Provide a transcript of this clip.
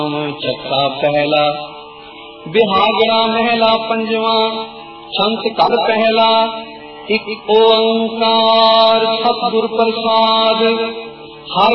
छठा पहला बिहागड़ा महला पंजवा छंत कर पहला एक ओंकार सतगुर प्रसाद हर